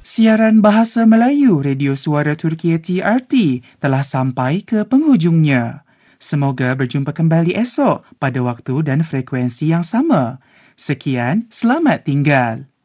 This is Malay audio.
Siaran Bahasa Melayu Radio Suara Turkiye TRT telah sampai ke penghujungnya. Semoga berjumpa kembali esok pada waktu dan frekuensi yang sama. Sekian, selamat tinggal.